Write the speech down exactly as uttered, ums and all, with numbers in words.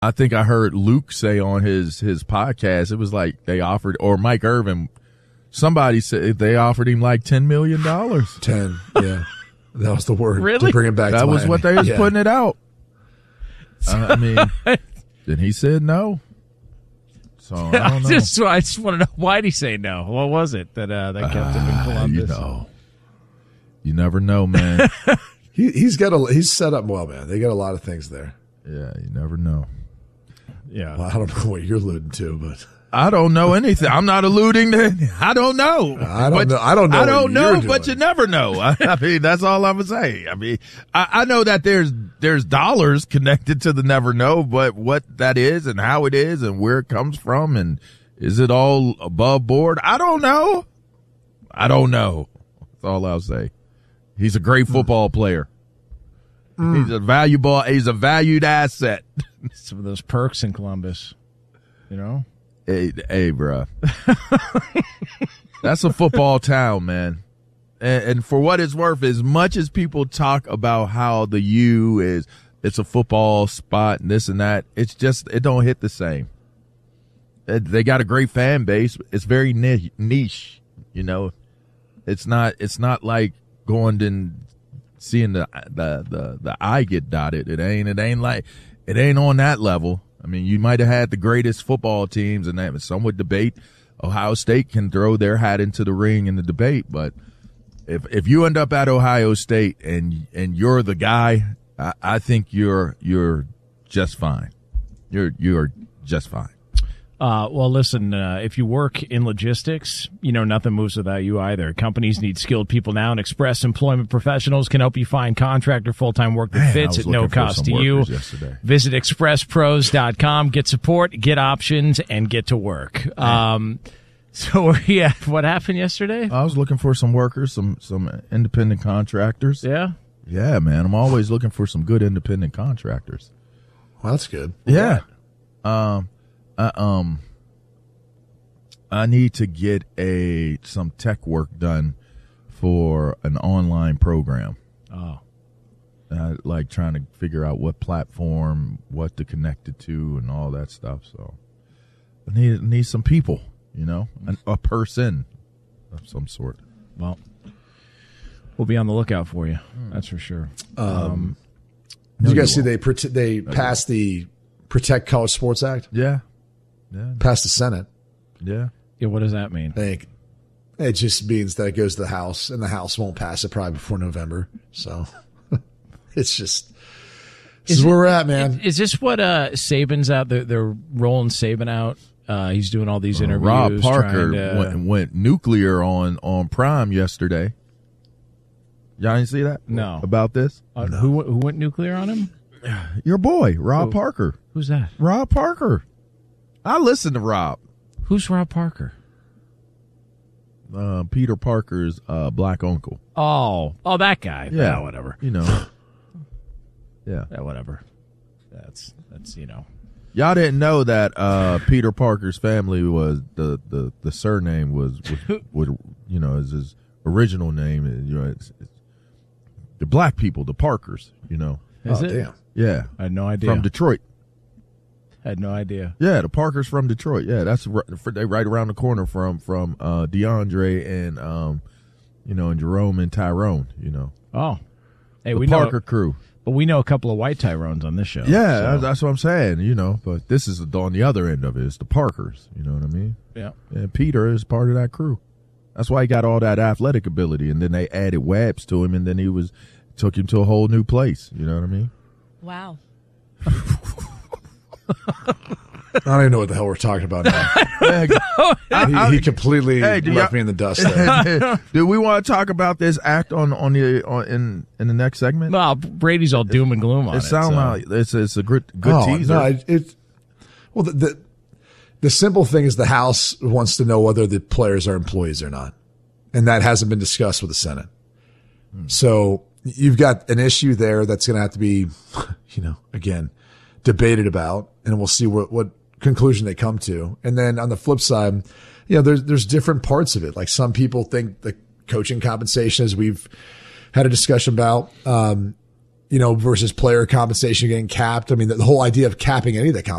I think I heard Luke say on his, his podcast, it was like they offered, or Mike Irvin, somebody said they offered him like ten million dollars. ten, yeah. That was the word. Really? To bring him back that to was Miami. what they was yeah. putting it out. Uh, I mean, then he said no. So I don't know. I just, I just want to know, why did he say no? What was it that uh, that kept him in Columbus? You know, you never know, man. he, he's got a he's set up well, man. They got a lot of things there. Yeah, you never know. Yeah, well, I don't know what you're alluding to, but I don't know anything. I'm not alluding to. I don't know. I don't but, know. I don't know. I don't what know, you're but doing. you never know. I, I mean, that's all I'm gonna say. I mean, I, I know that there's there's dollars connected to the never know, but what that is and how it is and where it comes from and is it all above board? I don't know. I don't know. That's all I'll say. He's a great football mm. player. Mm. He's a valuable. He's a valued asset. Some of those perks in Columbus, you know. Hey, hey, bro. That's a football town, man. And, and for what it's worth, as much as people talk about how the U is, it's a football spot and this and that, it's just it don't hit the same. They got a great fan base. It's very niche, you know. It's not. It's not like going and seeing the the the the eye get dotted. It ain't. It ain't like. It ain't on that level. I mean, you might have had the greatest football teams, and that some would debate. Ohio State can throw their hat into the ring in the debate, but if if you end up at Ohio State and and you're the guy, I, I think you're you're just fine. You're you're just fine. Uh, well, listen, uh, if you work in logistics, you know, nothing moves without you either. Companies need skilled people now, and Express Employment Professionals can help you find contractor full-time work that Man, fits at no cost to you. Yesterday. Visit express pros dot com, get support, get options, and get to work. Um, so, yeah, what happened yesterday? I was looking for some workers, some, some independent contractors. Yeah? Yeah, man. I'm always looking for some good independent contractors. Well, that's good. Yeah. Um, I, um, I need to get a some tech work done for an online program. Oh, uh, like trying to figure out what platform, what to connect it to, and all that stuff. So I need need some people, you know, An, a person of some sort. Well, we'll be on the lookout for you. That's for sure. Um, um did you guys you see they prote- they no, passed the Protect College Sports Act? Yeah. Yeah. Passed the Senate. Yeah. Yeah, what does that mean? I think it just means that it goes to the House, and the House won't pass it probably before November. So it's just this is, is where we're at, man. Is this what uh, Saban's out? They're, they're rolling Saban out. Uh, he's doing all these interviews. Uh, Rob Parker to, went, went nuclear on, on Prime yesterday. Y'all didn't see that? No. About this? Uh, no. Who who went nuclear on him? Your boy, Rob Who? Parker. Who's that? Rob Parker. I listen to Rob. Who's Rob Parker? Uh, Peter Parker's uh, black uncle. Oh, oh, that guy. Yeah, yeah whatever. You know. Yeah, yeah, whatever. That's that's you know. Y'all didn't know that uh, Peter Parker's family was the, the, the surname was, was, was you know is his original name. You know, it's, it's the black people, the Parkers. You know. Is oh, it? Damn. Yeah, I had no idea. From Detroit. I had no idea. Yeah, the Parkers from Detroit. Yeah, that's right, they right around the corner from from uh, DeAndre and um, you know, and Jerome and Tyrone. You know. Oh, hey, the we Parker know, crew. But we know a couple of white Tyrones on this show. Yeah, so. that's, that's what I'm saying. You know, but this is on the other end of it. It's the Parkers. You know what I mean? Yeah. And Peter is part of that crew. That's why he got all that athletic ability, and then they added Wabs to him, and then he was took him to a whole new place. You know what I mean? Wow. I don't even know what the hell we're talking about now. he, he completely hey, left me in the dust there. Do we want to talk about this act on on the on, in in the next segment? Well, Brady's all doom and gloom on it. It sounds so. like it's it's a good good oh, teaser. No, it, it well the, the the simple thing is the House wants to know whether the players are employees or not, and that hasn't been discussed with the Senate. Hmm. So you've got an issue there that's going to have to be, you know, again, debated about, and we'll see what what conclusion they come to. And then on the flip side, you know, there's there's different parts of it. Like some people think the coaching compensation, as we've had a discussion about, um, you know, versus player compensation getting capped. I mean, the, the whole idea of capping any of the comp